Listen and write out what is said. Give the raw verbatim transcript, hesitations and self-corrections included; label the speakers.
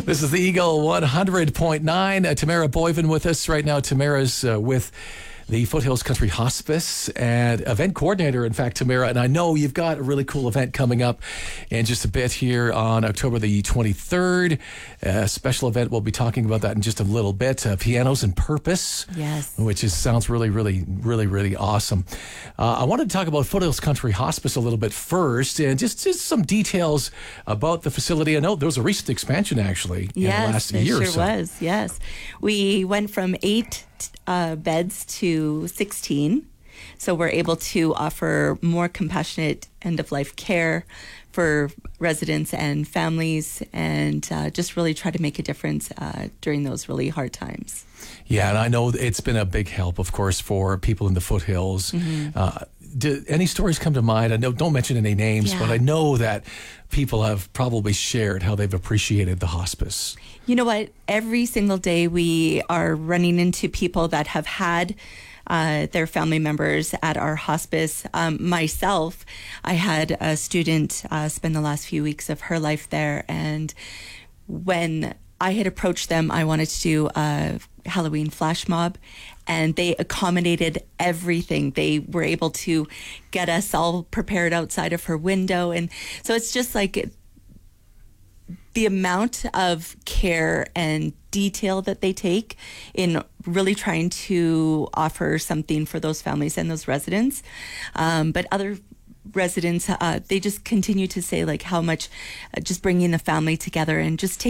Speaker 1: This is the Eagle one hundred point nine. Uh, Tamara Boyven with us right now. Tamara's uh, with the Foothills Country Hospice and event coordinator, in fact, Tamara. And I know you've got a really cool event coming up in just a bit here on October the twenty-third. A special event. We'll be talking about that in just a little bit. Uh, Pianos and Purpose.
Speaker 2: Yes.
Speaker 1: Which is sounds really, really, really, really awesome. Uh, I wanted to talk about Foothills Country Hospice a little bit first, and just, just some details about the facility. I know there was a recent expansion, actually, in
Speaker 2: yes,
Speaker 1: the last
Speaker 2: there
Speaker 1: year
Speaker 2: sure
Speaker 1: or so.
Speaker 2: was. Yes, we went from eight uh, beds to sixteen, so we're able to offer more compassionate end-of-life care for residents and families, and uh, just really try to make a difference uh, during those really hard times.
Speaker 1: Yeah, and I know it's been a big help, of course, for people in the foothills. Mm-hmm. Uh, do any stories come to mind? I know, don't mention any names,
Speaker 2: yeah.
Speaker 1: but I know that people have probably shared how they've appreciated the hospice.
Speaker 2: You know what? Every single day we are running into people that have had Uh, their family members at our hospice. Um, myself, I had a student uh, spend the last few weeks of her life there, and when I had approached them, I wanted to do a Halloween flash mob, and they accommodated everything. They were able to get us all prepared outside of her window, and so it's just like the amount of care and detail that they take in really trying to offer something for those families and those residents. Um, but other residents, uh, they just continue to say like how much uh, just bringing the family together and just taking